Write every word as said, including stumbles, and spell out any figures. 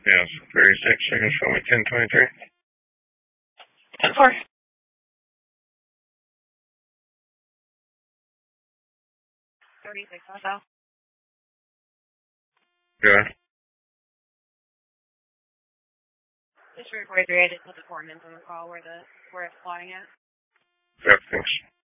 Yes, thirty-six seconds, show me ten twenty-three. ten four. thirty-six, also. Good. Just for forty-three, I just put the coordinates on the call where the where it's flying at. Good, thanks.